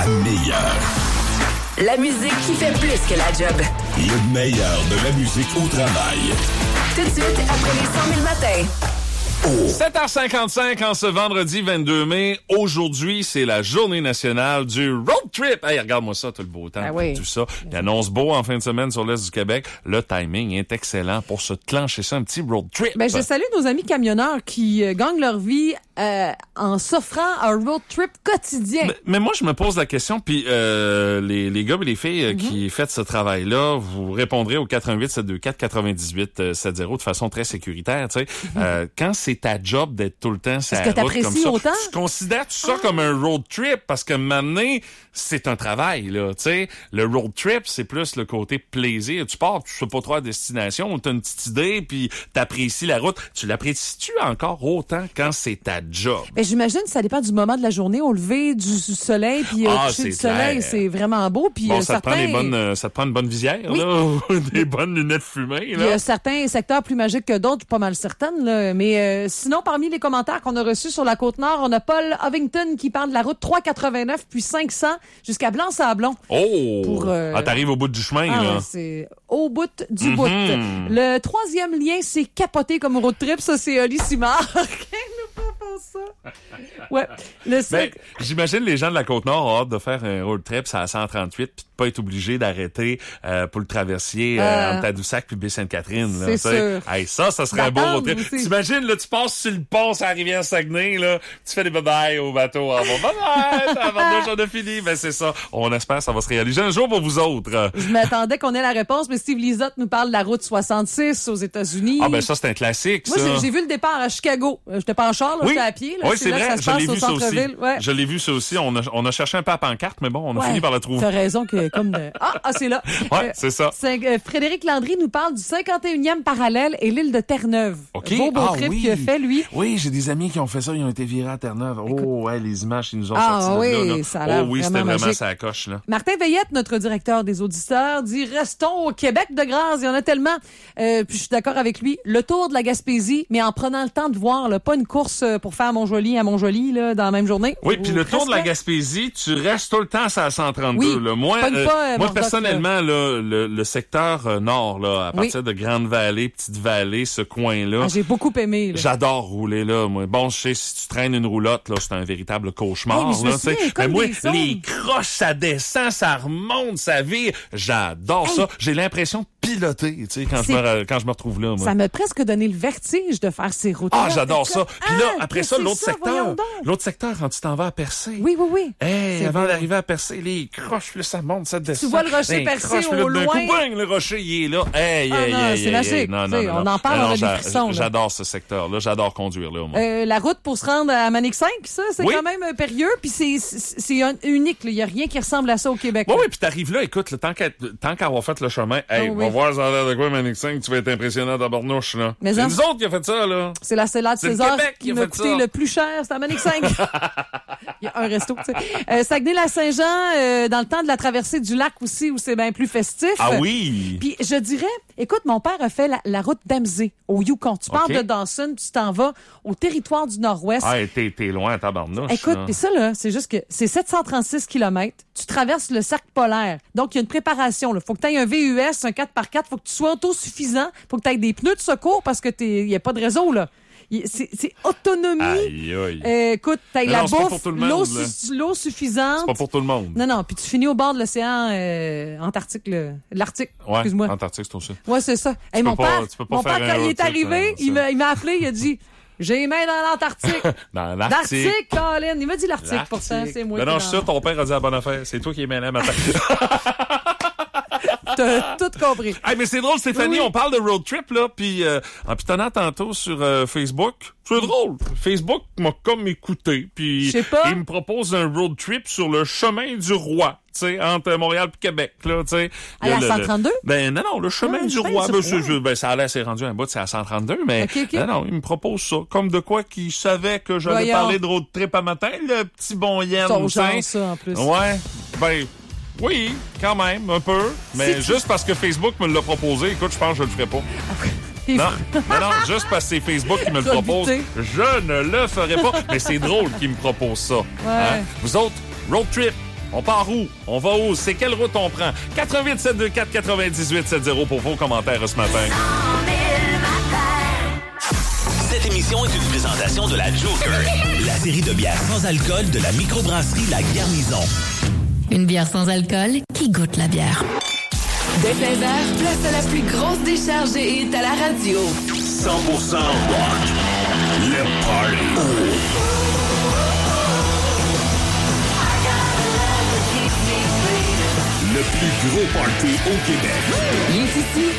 la meilleure. La musique qui fait plus que la job. Le meilleur de la musique au travail. Tout de suite, après les 100 000 matins. 7h55 en ce vendredi 22 mai. Aujourd'hui, c'est la journée nationale du road trip. Hey, regarde-moi ça, tout le beau temps, tout ça. Il annonce beau en fin de semaine sur l'Est du Québec. Le timing est excellent pour se clencher ça, un petit road trip. Ben, je salue nos amis camionneurs qui gagnent leur vie en s'offrant un road trip quotidien. Mais moi, je me pose la question, puis les gars et les filles qui faites ce travail-là, vous répondrez au 88 724 98 70 de façon très sécuritaire. Tu sais, quand c'est ta job d'être tout le temps sur la route comme ça, autant? tu considères ça comme un road trip? Parce que maintenant, c'est un travail, là. Tu sais, le road trip, c'est plus le côté plaisir. Tu pars, tu sais pas trop à destination, t'as une petite idée, puis t'apprécies la route. Tu l'apprécies-tu encore autant quand c'est ta job? Ben, j'imagine que ça dépend du moment de la journée. Au lever du soleil, puis au coucher du soleil, c'est vraiment beau. Puis bon, ça te prend une bonne visière, là, des bonnes lunettes fumées. Là. Il y a certains secteurs plus magiques que d'autres, pas mal certaines. Là. Mais sinon, parmi les commentaires qu'on a reçus sur la Côte-Nord, on a Paul Ovington qui parle de la route 389 puis 500 jusqu'à Blanc-Sablon. Oh! T'arrives au bout du chemin, là. C'est au bout du bout. Le troisième lien, c'est capoter comme road trip. Ça, c'est Oli Simard. Ça. Ouais. J'imagine les gens de la Côte-Nord ont hâte de faire un road trip à 138 puis de pas être obligé d'arrêter pour le traversier entre Tadoussac puis Baie-Sainte-Catherine. Là, c'est sûr. Hey, ça serait un beau road trip. T'imagines, là, tu passes sur le pont sur la rivière Saguenay, là, tu fais des bye-bye au bateau. Bye-bye, avant de jour de fini. Ben, c'est ça. On espère que ça va se réaliser un jour pour vous autres. Je m'attendais qu'on ait la réponse, mais Steve Lizotte nous parle de la route 66 aux États-unis. Ah, ben, ça, c'est un classique, ça. Moi, j'ai vu le départ à Chicago. J'étais pas en char, là, j'étais à pied. Là, oui, c'est vrai. Je l'ai vu ça aussi. Ouais. Je l'ai vu ça aussi. On a cherché un peu à pancarte, mais bon, on a fini par la trouver. T'as raison que comme c'est là. Ouais, c'est ça. Frédéric Landry nous parle du 51e parallèle et l'île de Terre-Neuve. Okay. Beau trip qu'il a fait, lui. Oui, j'ai des amis qui ont fait ça. Ils ont été virés à Terre-Neuve. Les images qui nous ont sorties de là. Ça a l'air c'était magique. vraiment ça coche, là. Martin Veillette, notre directeur des auditeurs, dit « Restons au Québec de grâce. Il y en a tellement. » Puis je suis d'accord avec lui. Le tour de la Gaspésie, mais en prenant le temps de voir, là, pas une course pour faire Montjoly à Montjoly, là, dans la même journée. Oui, puis le tour de la Gaspésie, tu restes tout le temps sur la 132. Oui, là. Moi, personnellement, là, le secteur nord, là, à partir de Grande-Vallée, Petite-Vallée, ce coin-là. J'ai beaucoup aimé. Là. J'adore rouler là. Moi. Bon, je sais, si tu traînes une roulotte, là, c'est un véritable cauchemar. Mais moi, les croches, ça descend, ça remonte, ça vire. J'adore ça. J'ai l'impression de piloter, tu sais, quand je me retrouve là. Moi. Ça m'a presque donné le vertige de faire ces routes. Ah, j'adore ça. Puis là, après ça, l'autre secteur, quand tu t'en vas à Percé. Oui. Avant d'arriver à Percé, les croches, là, ça monte, ça descend. Tu vois le rocher Percé au loin. Le rocher, il est là. C'est magique. On en parle, on a des frissons. J'adore ce secteur-là. J'adore conduire là, moi. La route pour se rendre à Manic 5, ça, c'est quand même périlleux. Puis c'est unique. Il n'y a rien qui ressemble à ça au Québec. Oui, puis t'arrives là, écoute, tant qu'avoir fait le chemin, on va voir ça a l'air de quoi, Manic 5, tu vas être impressionnant à Barnouche, là. C'est nous autres qui a fait ça, là. C'est la Célade César qui m'a coûté le plus cher, c'est à Manic 5. Il y a un resto, tu sais. Saguenay-Lac-Saint-Jean, dans le temps de la traversée du lac aussi, où c'est bien plus festif. Ah oui! Puis je dirais, écoute, mon père a fait la route d'Amzé, au Yukon. Tu pars de Dawson, tu t'en vas au territoire du Nord-Ouest. Ah, t'es loin à tabarnouche. Écoute, puis ça, là, c'est juste que c'est 736 km. Tu traverses le cercle polaire. Donc, il y a une préparation, là. Faut que tu aies un VUS, un 4x4. Faut que tu sois autosuffisant. Faut que tu aies des pneus de secours parce que il y a pas de réseau, là. C'est autonomie. Aïe. Écoute, t'as la bouffe, l'eau suffisante. C'est pas pour tout le monde. Non, puis tu finis au bord de l'océan Antarctique, l'Arctique. Ouais, excuse-moi. Antarctique, c'est aussi. Ouais, c'est ça. Hey, mon père, quand il est arrivé, il m'a appelé, il a dit... J'ai les mains dans l'Antarctique. Dans l'Arctique. L'Arctique, Colin. Il m'a dit l'Arctique, pourtant. C'est moi. Mais non, je suis sûr, ton père a dit la bonne affaire. C'est toi qui es mêlé à ma tête. T'as tout compris. Hey, mais c'est drôle, Stéphanie, on parle de road trip, là, puis en pitonnant tantôt sur Facebook, c'est drôle. Facebook m'a comme écouté, puis il me propose un road trip sur le chemin du roi. Tu sais, entre Montréal et Québec, là, tu sais. À la 132? Non, le chemin du roi. Ça allait, c'est rendu un bout, c'est à 132, mais non, il me propose ça. Comme de quoi qu'il savait que j'allais parler de road trip à matin, le petit bon Yen. Son genre, ça, en plus. Ouais, oui, quand même, un peu. Mais juste parce que Facebook me l'a proposé, écoute, je pense que je le ferai pas. Non, juste parce que c'est Facebook qui me le propose, je ne le ferai pas. Mais c'est drôle qu'il me propose ça. Ouais. Hein? Vous autres, road trip, On part où? On va où? C'est quelle route on prend? 88 724 98 70 pour vos commentaires ce matin. Cette émission est une présentation de la Joker, la série de bières sans alcool de la microbrasserie La Garnison. Une bière sans alcool qui goûte la bière. Dès 16h, place à la plus grosse décharge des hits à la radio. 100% rock. Le party. Le plus gros party au Québec. Il est ici.